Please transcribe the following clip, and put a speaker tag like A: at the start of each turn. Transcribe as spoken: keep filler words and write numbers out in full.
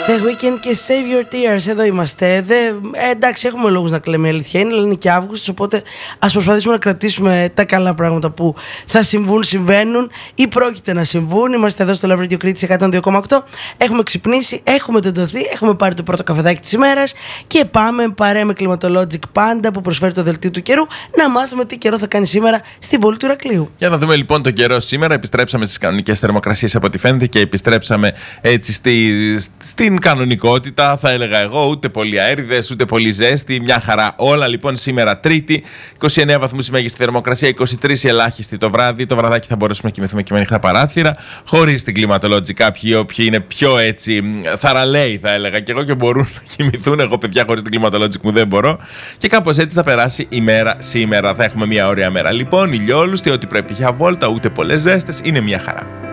A: The Weeknd και Save Your Tears, εδώ είμαστε. Δε, ε, εντάξει, έχουμε λόγους να κλαίμε, η αλήθεια είναι, αλλά είναι και Αύγουστος, οπότε ας προσπαθήσουμε να κρατήσουμε τα καλά πράγματα που θα συμβούν, συμβαίνουν ή πρόκειται να συμβούν. Είμαστε εδώ στο Love Radio Κρήτης εκατόν δύο κόμμα οκτώ. Έχουμε ξυπνήσει, έχουμε τεντωθεί, έχουμε πάρει το πρώτο καφεδάκι της ημέρας και πάμε παρέα με Climatologic Panda που προσφέρει το δελτίο του καιρού να μάθουμε τι καιρό θα κάνει σήμερα στην πόλη του Ηρακλείου.
B: Για να δούμε λοιπόν το καιρό σήμερα. Επιστρέψαμε στις κανονικές θερμοκρασίες από ό,τι φαίνεται και επιστρέψαμε έτσι στη, στην κανονικότητα, θα έλεγα εγώ. Ούτε πολύ αέριδες, ούτε πολύ ζέστη. Μια χαρά όλα λοιπόν σήμερα Τρίτη. είκοσι εννέα βαθμούς η μέγιστη θερμοκρασία, είκοσι τρεις η ελάχιστη το βράδυ. Το βραδάκι θα μπορέσουμε να κοιμηθούμε και με ανοιχτά παράθυρα. Χωρίς την Climatology, κάποιοι όποιοι είναι πιο έτσι θαραλέοι, θα έλεγα και εγώ, και μπορούν να κοιμηθούν. Εγώ, παιδιά, χωρίς την Climatology μου δεν μπορώ. Και κάπως έτσι θα περάσει η μέρα σήμερα. Θα έχουμε μια ωραία μέρα λοιπόν. Ηλιόλουστη, ό,τι πρέπει για βόλτα, ούτε πολλές ζέστες. Είναι μια χαρά.